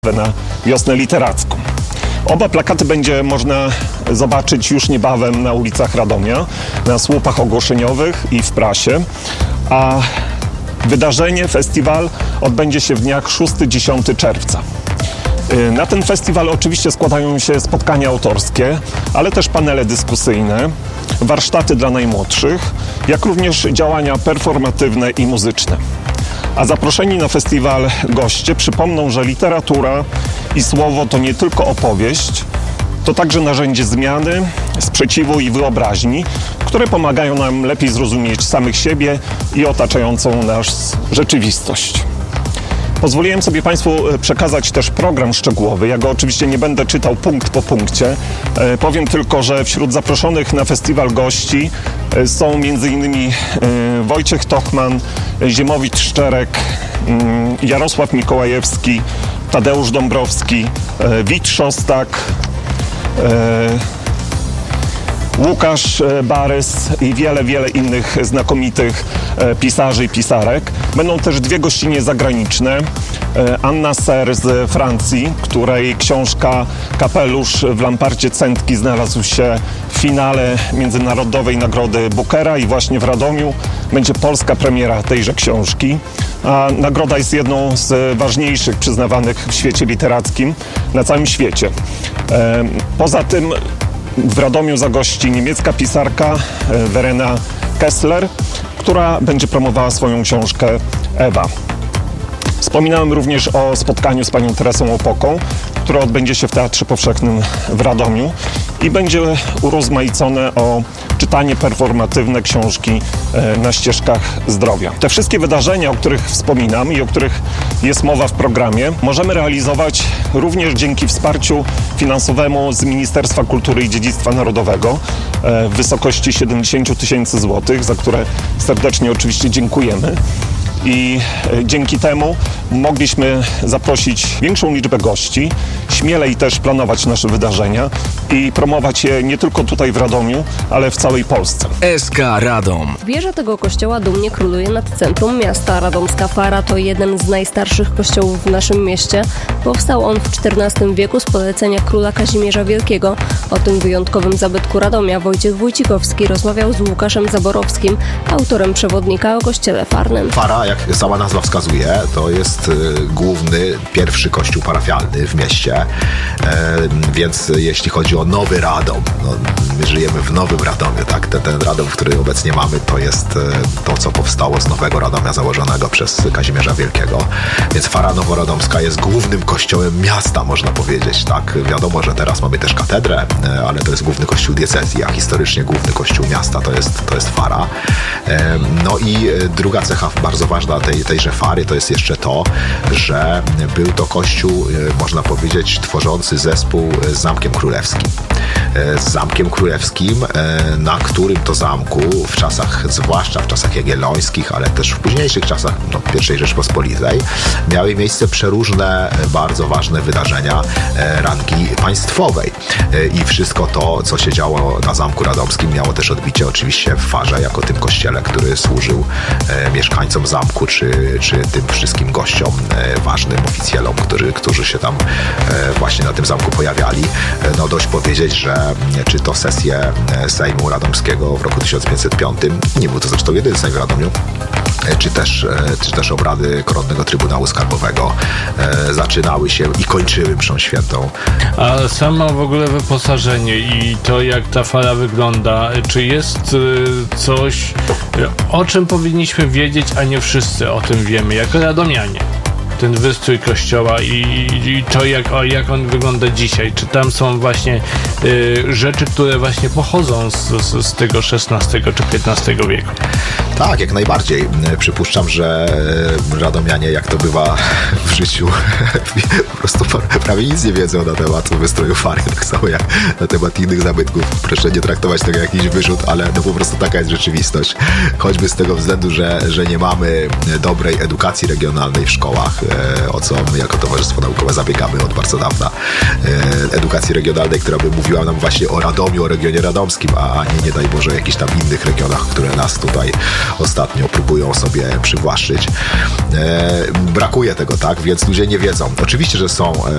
na wiosnę literacką. Oba plakaty będzie można zobaczyć już niebawem na ulicach Radomia, na słupach ogłoszeniowych i w prasie, a wydarzenie, festiwal odbędzie się w dniach 6-10 czerwca. Na ten festiwal oczywiście składają się spotkania autorskie, ale też panele dyskusyjne, warsztaty dla najmłodszych, jak również działania performatywne i muzyczne. A zaproszeni na festiwal goście przypomną, że literatura i słowo to nie tylko opowieść, to także narzędzie zmiany, sprzeciwu i wyobraźni, które pomagają nam lepiej zrozumieć samych siebie i otaczającą nas rzeczywistość. Pozwoliłem sobie Państwu przekazać też program szczegółowy. Ja go oczywiście nie będę czytał punkt po punkcie. Powiem tylko, że wśród zaproszonych na festiwal gości są m.in. Wojciech Tochman, Ziemowit Szczerek, Jarosław Mikołajewski, Tadeusz Dąbrowski, Wit Szostak, Łukasz Barys i wiele innych znakomitych pisarzy i pisarek. Będą też dwie gościnie zagraniczne. Anna Ser z Francji, której książka Kapelusz w Lamparcie Cętki znalazł się w finale Międzynarodowej Nagrody Bookera i właśnie w Radomiu będzie polska premiera tejże książki. A nagroda jest jedną z ważniejszych przyznawanych w świecie literackim na całym świecie. Poza tym w Radomiu zagości niemiecka pisarka Verena Kessler, która będzie promowała swoją książkę Ewa. Wspominałem również o spotkaniu z panią Teresą Opoką, które odbędzie się w Teatrze Powszechnym w Radomiu i będzie urozmaicone o czytanie performatywne książki na ścieżkach zdrowia. Te wszystkie wydarzenia, o których wspominam i o których jest mowa w programie, możemy realizować również dzięki wsparciu finansowemu z Ministerstwa Kultury i Dziedzictwa Narodowego w wysokości 70 000 złotych, za które serdecznie oczywiście dziękujemy. I dzięki temu mogliśmy zaprosić większą liczbę gości, śmielej też planować nasze wydarzenia i promować je nie tylko tutaj w Radomiu, ale w całej Polsce. SK Radom. Wieża tego kościoła dumnie króluje nad centrum miasta. Radomska Fara to jeden z najstarszych kościołów w naszym mieście. Powstał on w XIV wieku z polecenia króla Kazimierza Wielkiego. O tym wyjątkowym zabytku Radomia Wojciech Wójcikowski rozmawiał z Łukaszem Zaborowskim, autorem przewodnika o kościele farnym. Fara, jak sama nazwa wskazuje, to jest główny, pierwszy kościół parafialny w mieście, więc jeśli chodzi o Nowy Radom, my żyjemy w Nowym Radomiu, tak? Ten Radom, który obecnie mamy, to jest to, co powstało z Nowego Radomia założonego przez Kazimierza Wielkiego, więc Fara Noworadomska jest głównym kościołem miasta, można powiedzieć, tak? Wiadomo, że teraz mamy też katedrę, ale to jest główny kościół diecezji, a historycznie główny kościół miasta to jest Fara. No i druga cecha bardzo ważna tejże Fary to jest jeszcze to, że był to kościół, można powiedzieć, tworzący zespół z Zamkiem Królewskim. Z Zamkiem Królewskim, na którym to zamku w czasach, zwłaszcza w czasach jagiellońskich, ale też w późniejszych czasach I Rzeczpospolitej, miały miejsce przeróżne, bardzo ważne wydarzenia rangi państwowej. I wszystko to, co się działo na Zamku Radomskim, miało też odbicie oczywiście w Farze, jako tym kościele, który służył mieszkańcom zamku, czy tym wszystkim gościom, ważnym oficjelom, którzy się tam właśnie na tym zamku pojawiali. No dość powiedzieć, że czy to sesje Sejmu Radomskiego w roku 1505, nie był to zresztą jedyny Sejm w Radomiu, czy też obrady Koronnego Trybunału Skarbowego zaczynały się i kończyły mszą świętą. A samo w ogóle wyposażenie i to, jak ta fara wygląda, czy jest coś, o czym powinniśmy wiedzieć, a nie wszyscy o tym wiemy, jako radomianie? Ten wystrój kościoła i to, jak on wygląda dzisiaj. Czy tam są właśnie rzeczy, które właśnie pochodzą z tego XVI czy XV wieku? Tak, jak najbardziej. Przypuszczam, że radomianie, jak to bywa w życiu, po prostu prawie nic nie wiedzą na temat wystroju Fary, tak samo jak na temat innych zabytków. Proszę nie traktować tego jak jakiś wyrzut, ale no po prostu taka jest rzeczywistość. Choćby z tego względu, że nie mamy dobrej edukacji regionalnej w szkołach, o co my jako Towarzystwo Naukowe zabiegamy od bardzo dawna. Edukacji regionalnej, która by mówiła nam właśnie o Radomiu, o regionie radomskim, a nie daj Boże, jakichś tam innych regionach, które nas tutaj ostatnio próbują sobie przywłaszczyć. Brakuje tego, tak? Więc ludzie nie wiedzą. Oczywiście, że są